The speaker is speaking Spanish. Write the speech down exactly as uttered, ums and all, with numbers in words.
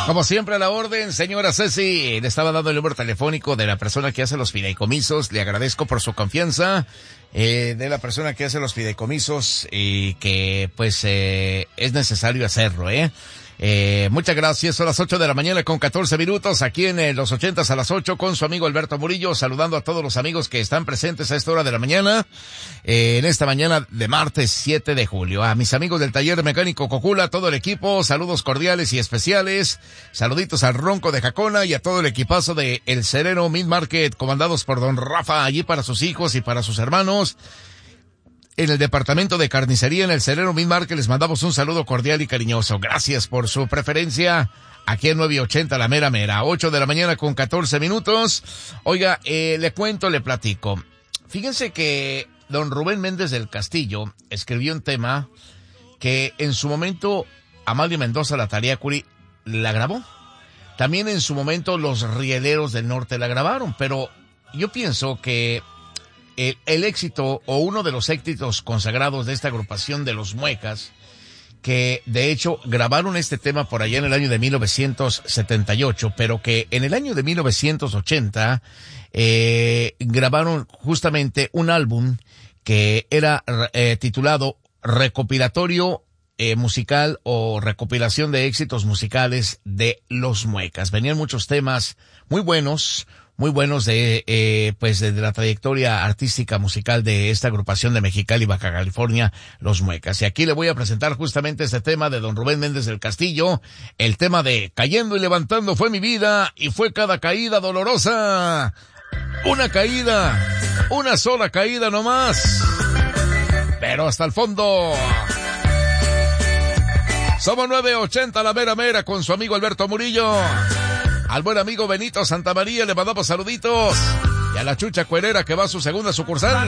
Como siempre a la orden, señora Ceci. Le estaba dando el número telefónico de la persona que hace los fideicomisos. Le agradezco por su confianza. Eh, de la persona que hace los fideicomisos y que pues eh, es necesario hacerlo, ¿eh? Eh, muchas gracias. Son las ocho de la mañana con catorce minutos aquí en eh, los ochentas a las ocho con su amigo Alberto Murillo, saludando a todos los amigos que están presentes a esta hora de la mañana, eh, en esta mañana de martes siete de julio. A mis amigos del taller mecánico Cocula, todo el equipo, saludos cordiales y especiales, saluditos al Ronco de Jacona y a todo el equipazo de El Sereno Meat Market, comandados por don Rafa, allí para sus hijos y para sus hermanos. En el departamento de carnicería en El Sereno Meat Market les mandamos un saludo cordial y cariñoso. Gracias por su preferencia. Aquí en nueve ochenta La Mera Mera, ocho de la mañana con catorce minutos. Oiga, eh, le cuento, le platico. Fíjense que don Rubén Méndez del Castillo escribió un tema que en su momento Amalia Mendoza la Tariacuri la grabó. También en su momento los Rieleros del Norte la grabaron, pero yo pienso que El, el éxito o uno de los éxitos consagrados de esta agrupación de los Muecas, que de hecho grabaron este tema por allá en el año de mil novecientos setenta y ocho, pero que en el año de mil novecientos ochenta eh, grabaron justamente un álbum que era eh, titulado Recopilatorio eh, Musical o Recopilación de Éxitos Musicales de los Muecas. Venían muchos temas muy buenos, muy buenos de, eh, pues de, de la trayectoria artística musical de esta agrupación de Mexicali, Baja California, Los Muecas. Y aquí le voy a presentar justamente este tema de don Rubén Méndez del Castillo, el tema de Cayendo y Levantando fue mi vida y fue cada caída dolorosa. Una caída, una sola caída nomás, pero hasta el fondo. Somos nueve ochenta La Mera Mera con su amigo Alberto Murillo. Al buen amigo Benito Santamaría le mandamos saluditos. Y a la Chucha Cuerera que va a su segunda sucursal.